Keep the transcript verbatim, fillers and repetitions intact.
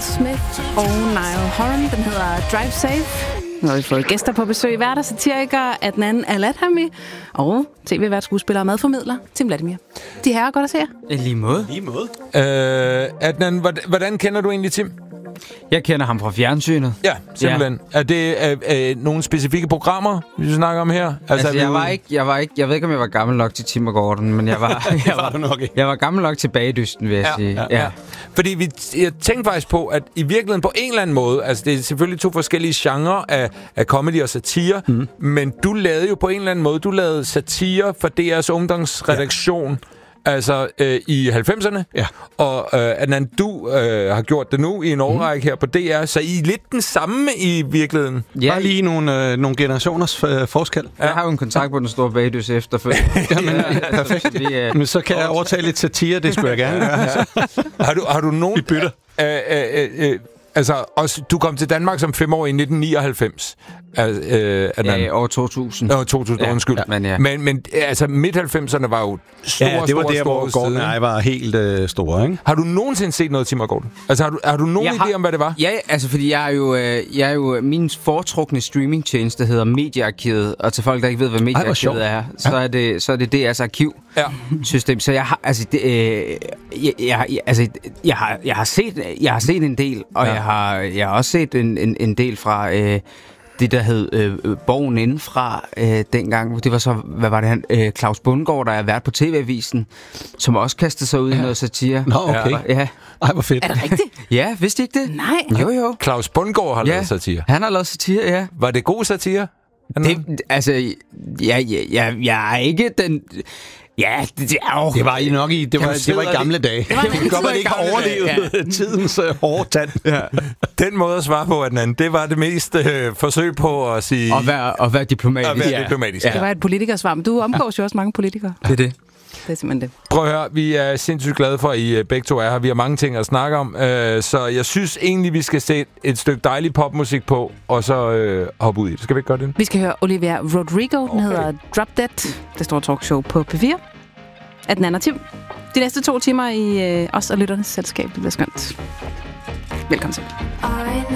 Smith og Niall Horan. Den hedder Drive Safe. Nu har vi fået gæster på besøg. Værter, satiriker Adnan Al-Adhami og tv-vært, skuespiller og madformidler Tim Vladimir. De herrer, godt at se jer. I lige måde. Lige måde. Øh, Adnan, hvordan, hvordan kender du egentlig Tim? Jeg kender ham fra fjernsynet. Ja, simpelthen. Ja. Er det øh, øh, nogle specifikke programmer, vi snakker om her? Altså, altså jeg, vi... var ikke, jeg var ikke... Jeg ved ikke, om jeg var gammel nok til Tim og Gordon, men jeg var... jeg, var, nok ikke. jeg var gammel nok til Bagedysten, vil jeg ja, sige. Ja, ja. Ja. Fordi vi, jeg tænkte faktisk på, at i virkeligheden på en eller anden måde, altså det er selvfølgelig to forskellige genrer af, af comedy og satire, mm. men du lavede jo på en eller anden måde, du lavede satire for D R's ungdomsredaktion, ja. Altså øh, i halvfemserne, ja. Og øh, Adnan, du øh, har gjort det nu i en årrække mm. her på D R, så I er lidt den samme i virkeligheden. Ja. Bare lige nogle, øh, nogle generationers øh, forskel. Ja. Jeg har jo en kontakt på den store bagdys efterfølgende. Jamen, ja, perfekt. Vi, øh, Men så kan jeg overtage lidt satire, det skulle jeg gerne gøre. Ja. har, du, har du nogen... Vi bytter. Øh, øh, øh, altså, også, du kom til Danmark som femårig i nitten nioghalvfems. Altså, øh, ja, år to tusind. År to tusind, ja, undskyld. Ja, men, ja. men, men altså, midt-halvfemserne var jo store, ja, det var store, der, store, hvor Gordon og jeg var helt øh, store, ikke? Har du nogensinde set noget Tim og Gordon? Altså, har du, har du nogen jeg idé har, om, hvad det var? Ja, altså, fordi jeg er jo, øh, jeg er jo min foretrukne streamingtjeneste hedder Mediearkivet, og til folk, der ikke ved, hvad Mediearkivet er, så, ja. er det, så er det D R's arkivsystem. Ja. Så jeg har, altså, det, øh, jeg, jeg, altså, jeg har, jeg har set, jeg har set en del, og ja. jeg har, jeg har også set en, en, en del fra... Øh, det, der hed øh, Borgen Indenfra øh, dengang. Det var så, hvad var det han? Øh, Claus Bundgaard, der er vært på T V-avisen, som også kastede sig ud ja. i noget satire. Nå, okay. Ja. Ej, hvor fedt. Er det rigtigt? Ja, vidste I ikke det? Nej. Jo, jo. Claus Bundgaard har ja. lavet satire. Han har lavet satire, ja. Var det god satire? Det, altså, ja, ja, ja, jeg er ikke den... Ja, det, det, oh. det var I nok i, det var, det var i gamle dage. Det var godt, man ikke har overlevet ja. tidens uh, hårde tand. Ja. Den måde at svare på, Adnan, det var det mest øh, forsøg på at sige... Og være, og være diplomatisk. Og være ja. diplomatisk. Ja. Det var et politikersvar, men du omgås jo også mange politikere. Det er det. Det er simpelthen det. Prøv at høre, vi er sindssygt glade for, at I begge to er her. Vi har mange ting at snakke om, øh, så jeg synes egentlig, vi skal sætte et stykke dejlig popmusik på, og så øh, hoppe ud i det. Skal vi ikke gøre det? Vi skal høre Olivia Rodrigo, den okay. hedder Drop Dead. Det store talkshow på P fire. Adnan og Tim. De næste to timer i øh, os og lytternes selskab. Det bliver skønt. Velkommen til.